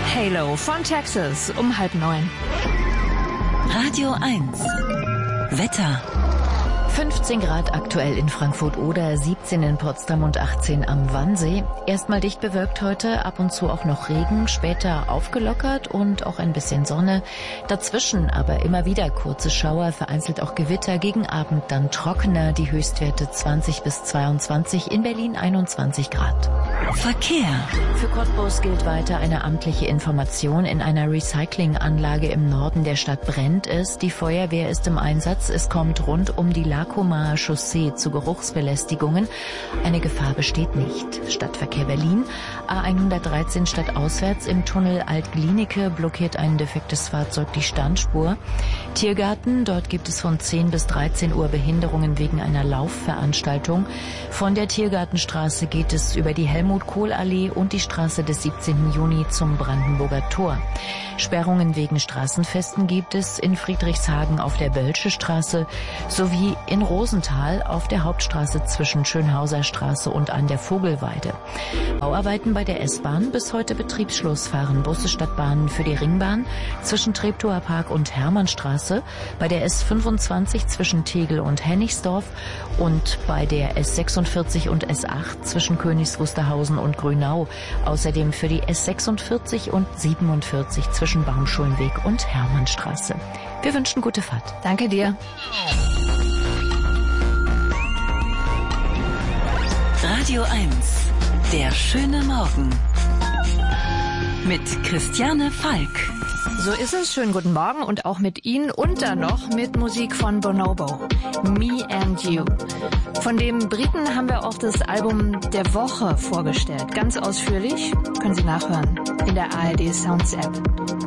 Halo von Texas um 8:30. Radio 1. Wetter. 15 Grad aktuell in Frankfurt-Oder, 17 in Potsdam und 18 am Wannsee. Erstmal dicht bewölkt heute, ab und zu auch noch Regen, später aufgelockert und auch ein bisschen Sonne. Dazwischen aber immer wieder kurze Schauer, vereinzelt auch Gewitter, gegen Abend dann trockener, die Höchstwerte 20 bis 22, in Berlin 21 Grad. Verkehr. Für Cottbus gilt weiter eine amtliche Information. In einer Recyclinganlage im Norden der Stadt brennt es. Die Feuerwehr ist im Einsatz. Es kommt rund um die Lakomaer Chaussee zu Geruchsbelästigungen. Eine Gefahr besteht nicht. Stadtverkehr Berlin. A113 stadtauswärts im Tunnel Alt-Glienicke blockiert ein defektes Fahrzeug die Standspur. Tiergarten, dort gibt es von 10 bis 13 Uhr Behinderungen wegen einer Laufveranstaltung. Von der Tiergartenstraße geht es über die Helmut-Kohl-Allee und die Straße des 17. Juni zum Brandenburger Tor. Sperrungen wegen Straßenfesten gibt es in Friedrichshagen auf der Bölsche Straße sowie in Rosenthal auf der Hauptstraße zwischen Schönhauser Straße und an der Vogelweide. Bauarbeiten bei der S-Bahn, bis heute Betriebsschluss, fahren Busse statt Bahnen für die Ringbahn zwischen Treptower Park und Hermannstraße, bei der S25 zwischen Tegel und Hennigsdorf und bei der S46 und S8 zwischen Königs Wusterhausen und Grünau. Außerdem für die S46 und 47 zwischen Baumschulenweg und Hermannstraße. Wir wünschen gute Fahrt. Danke dir. Radio 1. Der schöne Morgen. Mit Christiane Falk. So ist es. Schönen guten Morgen und auch mit Ihnen und dann noch mit Musik von Bonobo. Me and You. Von dem Briten haben wir auch das Album der Woche vorgestellt. Ganz ausführlich. Können Sie nachhören in der ARD Sounds App.